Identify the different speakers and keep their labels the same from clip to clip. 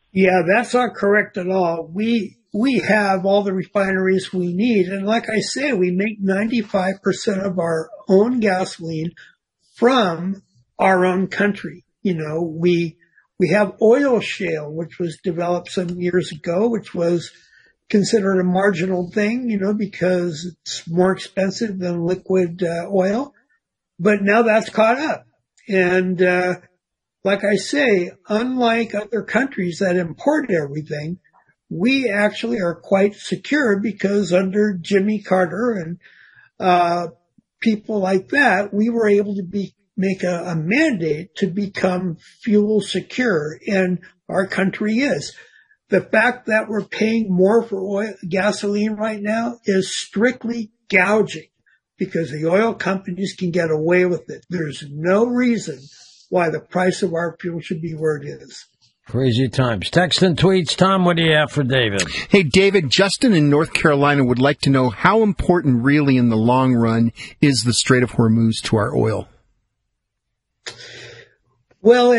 Speaker 1: Yeah, that's not correct at all. We have all the refineries we need. And like I say, we make 95% of our own gasoline from our own country. We have oil shale, which was developed some years ago, which was considered a marginal thing, because it's more expensive than liquid oil. But now that's caught up. And, like I say, unlike other countries that import everything, we actually are quite secure because under Jimmy Carter and people like that, we were able to make a mandate to become fuel secure, and our country is. The fact that we're paying more for gasoline right now is strictly gouging because the oil companies can get away with it. There's no reason why the price of our fuel should be where it is.
Speaker 2: Crazy times. Text and tweets. Tom, what do you have for David?
Speaker 3: Hey, David, Justin in North Carolina would like to know how important really in the long run is the Strait of Hormuz to our oil?
Speaker 1: Well,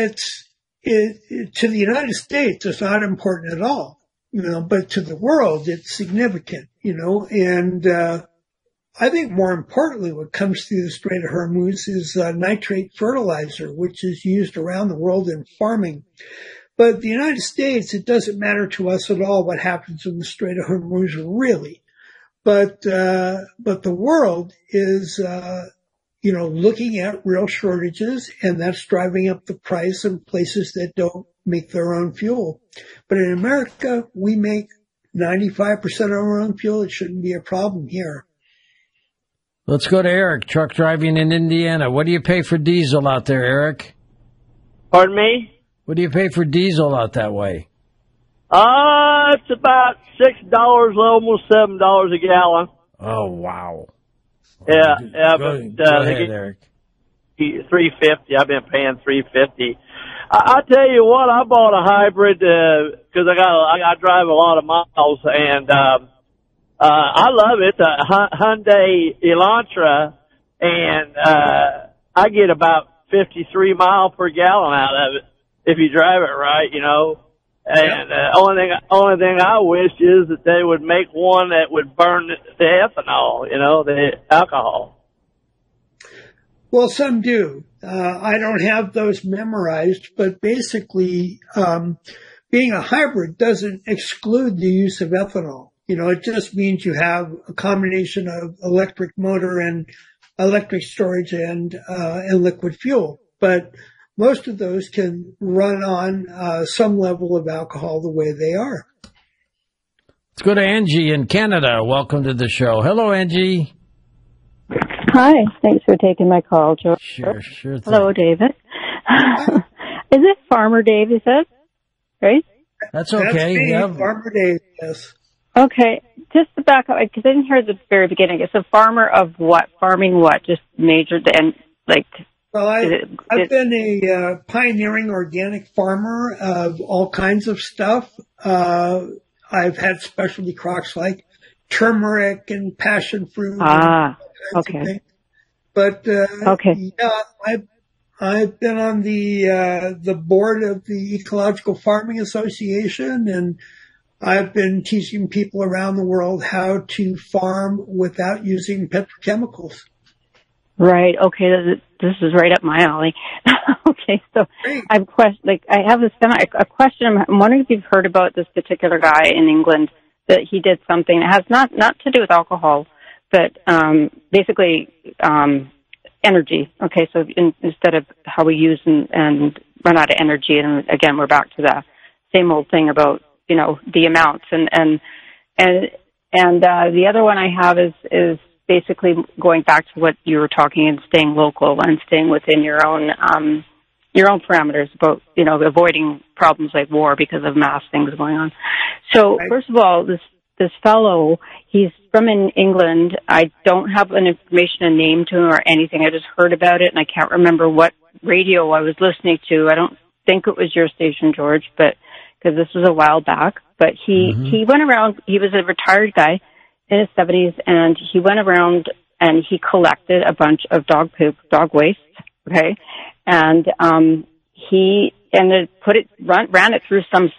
Speaker 1: to the United States, it's not important at all, but to the world, it's significant, and, I think more importantly, what comes through the Strait of Hormuz is nitrate fertilizer, which is used around the world in farming. But the United States, it doesn't matter to us at all what happens in the Strait of Hormuz, really. But the world is, looking at real shortages, and that's driving up the price in places that don't make their own fuel. But in America, we make 95% of our own fuel. It shouldn't be a problem here.
Speaker 2: Let's go to Eric, truck driving in Indiana. What do you pay for diesel out there, Eric?
Speaker 4: Pardon me?
Speaker 2: What do you pay for diesel out that way?
Speaker 4: It's about $6, almost $7 a gallon.
Speaker 2: Oh, wow.
Speaker 4: Yeah,
Speaker 2: Go ahead, Eric.
Speaker 4: $3.50. I've been paying $3.50. I tell you what, I bought a hybrid because I drive a lot of miles, and I love it. The Hyundai Elantra, and I get about 53 miles per gallon out of it if you drive it right, And only thing I wish is that they would make one that would burn the ethanol, the alcohol.
Speaker 1: Well, some do. I don't have those memorized, but basically, being a hybrid doesn't exclude the use of ethanol. It just means you have a combination of electric motor and electric storage and liquid fuel. But most of those can run on some level of alcohol the way they are.
Speaker 2: Let's go to Angie in Canada. Welcome to the show. Hello, Angie.
Speaker 5: Hi. Thanks for taking my call, George.
Speaker 2: Sure thing.
Speaker 5: Hello, David. Is it Farmer Dave, you said? Right?
Speaker 2: That's okay.
Speaker 1: That's me, Farmer Dave, yes.
Speaker 5: Okay. Just to back up, because I didn't hear the very beginning. It's a farmer of what? Farming what? Just majored and like...
Speaker 1: Well, I've been a pioneering organic farmer of all kinds of stuff. I've had specialty crops like turmeric and passion fruit.
Speaker 5: Okay.
Speaker 1: But
Speaker 5: okay.
Speaker 1: Yeah, I've been on the board of the Ecological Farming Association, and I've been teaching people around the world how to farm without using petrochemicals.
Speaker 5: Right. Okay. This is right up my alley. Okay. So I have a question. I'm wondering if you've heard about this particular guy in England that he did something that has not to do with alcohol, but basically energy. Okay. So instead of how we use and run out of energy, and again, we're back to the same old thing about, the amounts and the other one I have is basically going back to what you were talking and staying local and staying within your own parameters about, avoiding problems like war because of mass things going on. So first of all, this fellow, he's from in England. I don't have an information, a name to him or anything. I just heard about it and I can't remember what radio I was listening to. I don't think it was your station, George, but because this was a while back, but he went around, he was a retired guy in his 70s, and he went around and he collected a bunch of dog poop, dog waste, okay? And he ran it through some